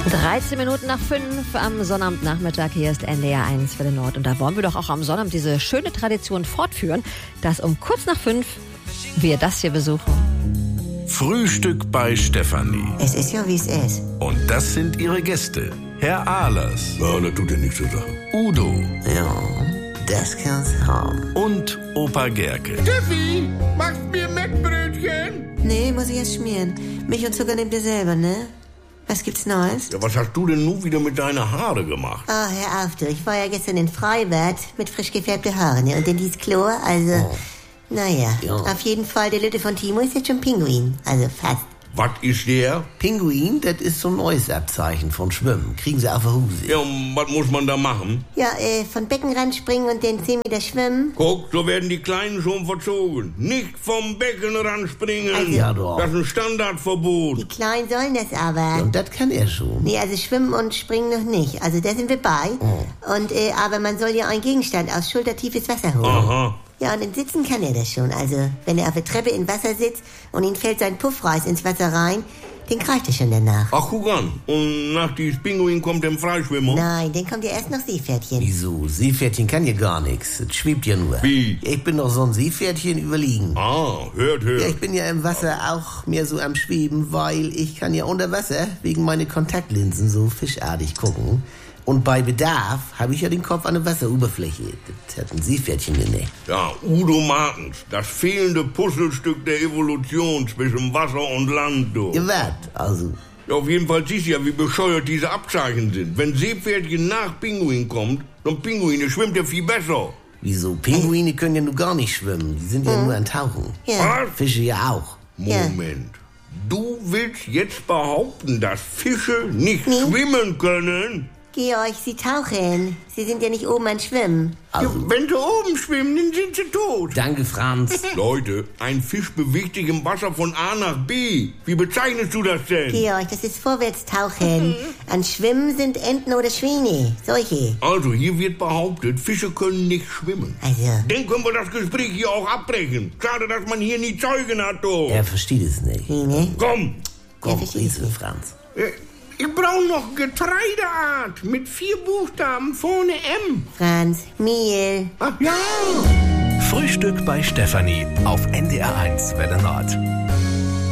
13 Minuten nach 5 am Sonnabendnachmittag. Hier ist NDR 1 Welle Nord. Und da wollen wir doch auch am Sonnabend diese schöne Tradition fortführen, dass um kurz nach 5 wir das hier besuchen. Frühstück bei Stefanie. Es ist ja, wie es ist. Und das sind ihre Gäste. Herr Ahlers. Ja, das tut ja nichts zur Sache. Udo. Ja, das kann's haben. Und Opa Gerke. Steffi, machst mir Mettbrötchen? Nee, muss ich erst schmieren. Milch und Zucker nehmt ihr selber, ne? Was gibt's Neues? Ja, was hast du denn nun wieder mit deinen Haare gemacht? Oh, hör auf, du. Ich war ja gestern in Freibad mit frisch gefärbten Haaren, ne? Und in dieses Chlor, also... Naja, auf jeden Fall, der Lütte von Timo ist jetzt schon Pinguin. Also fast. Was ist der? Pinguin, das ist so ein neues Abzeichen von Schwimmen. Kriegen sie auf der Hose. Ja, und was muss man da machen? Ja, von Beckenrand springen und den 10 Meter schwimmen. Guck, so werden die Kleinen schon verzogen. Nicht vom Beckenrand springen. Also, Ja, doch. Das ist ein Standardverbot. Die Kleinen sollen das aber. Und das kann er schon. Nee, also schwimmen und springen noch nicht. Also da sind wir bei. Und, aber man soll ja einen Gegenstand aus schultertiefes Wasser holen. Aha. Ja, und in Sitzen kann er das schon. Also, wenn er auf der Treppe im Wasser sitzt und ihm fällt sein Puffreis ins Wasser rein, den greift er schon danach. Ach, guck an. Und nach diesem Pinguin kommt der Freischwimmer? Nein, den kommt ja erst noch Seepferdchen. Wieso? Seepferdchen kann ja gar nichts. Es schwebt ja nur. Wie? Ich bin doch so ein Seepferdchen überlegen. Ah, hört. Ja, ich bin ja im Wasser auch mehr so am Schweben, weil ich kann ja unter Wasser wegen meiner Kontaktlinsen so fischartig gucken. Und bei Bedarf habe ich ja den Kopf an der Wasseroberfläche. Das hat ein Seepferdchen nicht. Ja, Udo Martens, das fehlende Puzzlestück der Evolution zwischen Wasser und Land, du. Ja, was? Also, Ja, auf jeden Fall siehst du ja, wie bescheuert diese Abzeichen sind. Wenn Seepferdchen nach Pinguin kommt, dann Pinguine schwimmt ja viel besser. wieso? Pinguine können ja nur gar nicht schwimmen. Die sind ja nur an Tauchen. Ja. Was? Fische ja auch. Moment. Du willst jetzt behaupten, dass Fische nicht schwimmen können? Georg, sie tauchen. Sie sind ja nicht oben an Schwimmen. Ja, wenn sie oben schwimmen, dann sind sie tot. Danke, Franz. Leute, ein Fisch bewegt sich im Wasser von A nach B. Wie bezeichnest du das denn? Georg, das ist Vorwärtstauchen. An Schwimmen sind Enten oder Schwäne. Solche. Also, hier wird behauptet, Fische können nicht schwimmen. Also, Dann können wir das Gespräch hier auch abbrechen. Schade, dass man hier nie Zeugen hat, du. Er versteht es nicht. nee, ne? Komm, Komm, verstehe Riese, Franz. ich brauche noch Getreideart mit 4 Buchstaben vorne M. Franz, Mehl. Ach ja. Frühstück bei Stefanie auf NDR 1 Welle Nord.